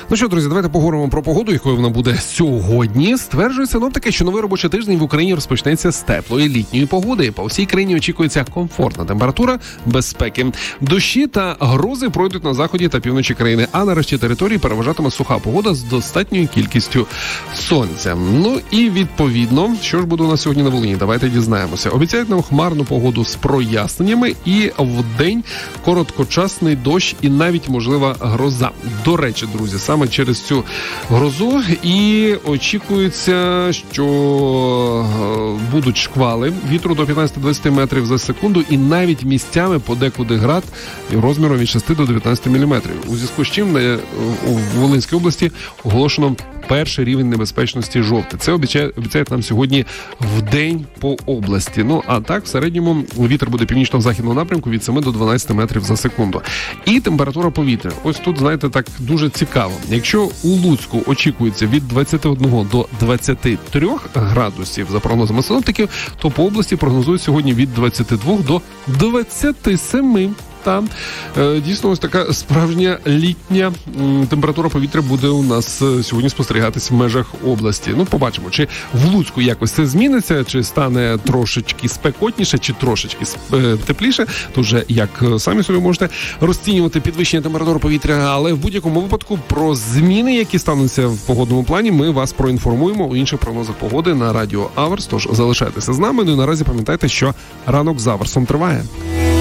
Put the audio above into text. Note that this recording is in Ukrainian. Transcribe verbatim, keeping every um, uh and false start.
Ну що, друзі, давайте поговоримо про погоду, якою вона буде сьогодні. Стверджує синоптики, що новий робочий тиждень в Україні розпочнеться з теплої літньої погоди. По всій країні очікується комфортна температура, безпеки. Дощі та грози пройдуть на заході та півночі країни, а на решті території переважатиме суха погода з достатньою кількістю сонця. Ну і відповідно, що ж буде у нас сьогодні на Волині? Давайте дізнаємося. Обіцяють нам хмарну погоду з проясненнями і вдень короткочасний дощ і навіть можлива гроза. До речі, друзі, саме через цю грозу і очікується, що будуть шквали вітру до п'ятнадцять-двадцять метрів за секунду і навіть місцями подекуди град розміром від шести до дев'ятнадцяти міліметрів. У зв'язку з чим у Волинській області оголошено перший рівень небезпечності жовтий. Це обіцяє, обіцяють нам сьогодні в день по області. Ну, а так, в середньому вітер буде північно-західного напрямку від семи до дванадцяти метрів за секунду. І температура повітря. Ось тут, знаєте, так дуже цікаво. Якщо у Луцьку очікується від двадцяти одного до двадцяти трьох градусів за прогнозами синоптиків, то по області прогнозують сьогодні від двадцяти двох до двадцяти семи. Та дійсно ось така справжня літня температура повітря буде у нас сьогодні спостерігатись в межах області. Ну, побачимо, чи в Луцьку якось це зміниться, чи стане трошечки спекотніше, чи трошечки тепліше. То вже як самі собі можете розцінювати підвищення температури повітря, але в будь-якому випадку про зміни, які стануться в погодному плані, ми вас проінформуємо у інших прогнозах погоди на радіо Аверс. Тож залишайтеся з нами. Ну і наразі пам'ятайте, що ранок з Аверсом триває.